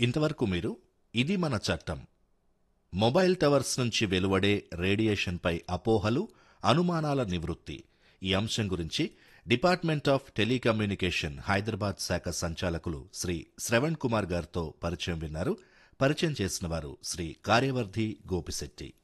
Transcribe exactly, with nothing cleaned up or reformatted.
ఇంతవరకు మీరు ఇది మన చట్టం మొబైల్ టవర్స్ నుంచి వెలువడే రేడియేషన్పై అపోహలు అనుమానాల నివృత్తి ఈ అంశం గురించి డిపార్ట్మెంట్ ఆఫ్ టెలికమ్యూనికేషన్ హైదరాబాద్ శాఖ సంచాలకులు శ్రీ శ్రవణ్ కుమార్ గారితో పరిచయం విన్నారు. పరిచయం చేసిన వారు శ్రీ కార్యవర్ధి గోపిశెట్టి.